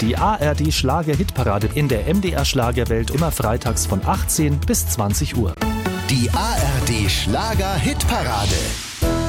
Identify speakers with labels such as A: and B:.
A: Die ARD Schlager-Hitparade in der MDR Schlagerwelt immer freitags von 18 bis 20 Uhr.
B: Die ARD Schlager-Hitparade.